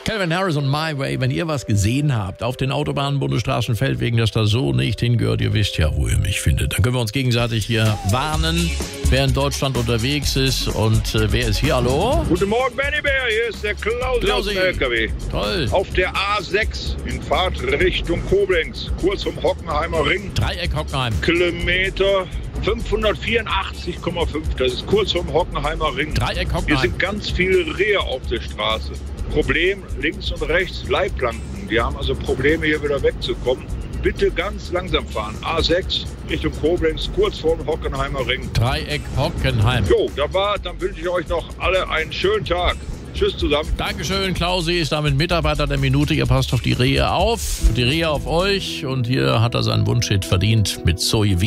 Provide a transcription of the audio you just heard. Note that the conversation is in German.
Calvin Harris und My Way, wenn ihr was gesehen habt auf den Autobahnen, Bundesstraßen, Feldwegen, dass da so nicht hingehört, ihr wisst ja, wo ihr mich findet. Dann können wir uns gegenseitig hier warnen, wer in Deutschland unterwegs ist und wer ist hier. Hallo? Guten Morgen, Benny Bär, hier ist der Klausi aus dem LKW. Toll. Auf der A6 in Fahrtrichtung Koblenz, kurz vom Hockenheimer Ring. Dreieck Hockenheim. Kilometer 584,5, das ist kurz vom Hockenheimer Ring. Dreieck Hockenheim. Hier sind ganz viele Rehe auf der Straße. Problem, links und rechts Leitplanken. Die haben also Probleme, hier wieder wegzukommen. Bitte ganz langsam fahren. A6 Richtung Koblenz, kurz vor dem Hockenheimer Ring. Dreieck Hockenheim. Jo, dann wünsche ich euch noch alle einen schönen Tag. Tschüss zusammen. Dankeschön, Klausi ist damit Mitarbeiter der Minute. Ihr passt auf die Rehe auf, die Rehe auf euch. Und hier hat er seinen Wunschhit verdient mit Zoe